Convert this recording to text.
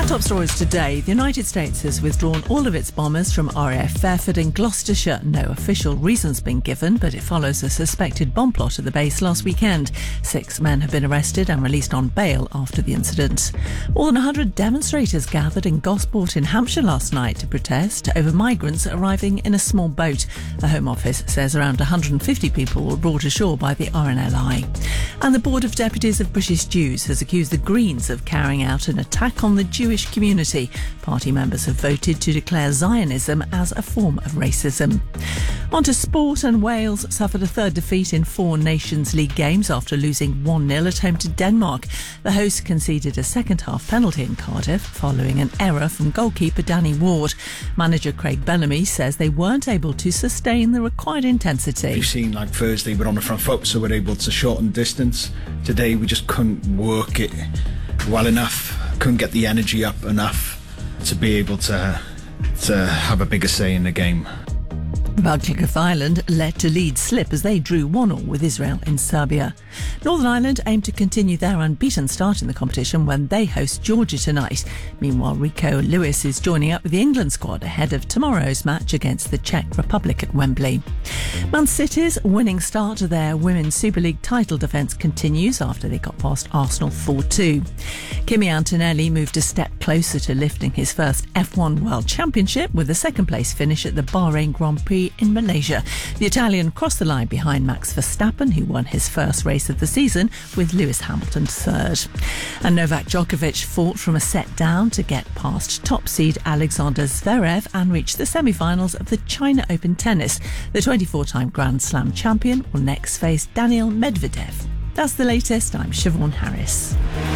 Our top stories today. The United States has withdrawn all of its bombers from RAF Fairford in Gloucestershire. No official reason's been given, but it follows a suspected bomb plot at the base last weekend. 6 men have been arrested and released on bail after the incident. More than 100 demonstrators gathered in Gosport in Hampshire last night to protest over migrants arriving in a small boat. The Home Office says around 150 people were brought ashore by the RNLI. And the Board of Deputies of British Jews has accused the Greens of carrying out an attack on the Jewish community. Party members have voted to declare Zionism as a form of racism. On to sport, and Wales suffered a third defeat in 4 Nations League games after losing 1-0 at home to Denmark. The hosts conceded a second-half penalty in Cardiff following an error from goalkeeper Danny Ward. Manager Craig Bellamy says they weren't able to sustain the required intensity. We've seen like Thursday we're on the front foot, so we're able to shorten distance. Today we just couldn't work it well enough, couldn't get the energy up enough to be able to have a bigger say in the game. Republic of Ireland let to lead slip as they drew 1-1 with Israel in Serbia. Northern Ireland aim to continue their unbeaten start in the competition when they host Georgia tonight. Meanwhile, Rico Lewis is joining up with the England squad ahead of tomorrow's match against the Czech Republic at Wembley. Man City's winning start to their Women's Super League title defence continues after they got past Arsenal 4-2. Kimi Antonelli moved a step closer to lifting his first F1 World Championship with a second-place finish at the Bahrain Grand Prix in Malaysia. The Italian crossed the line behind Max Verstappen, who won his first race of the season, with Lewis Hamilton third. And Novak Djokovic fought from a set down to get past top seed Alexander Zverev and reach the semi-finals of the China Open tennis. The 24-time Grand Slam champion will next face Daniil Medvedev. That's the latest. I'm Siobhan Harris.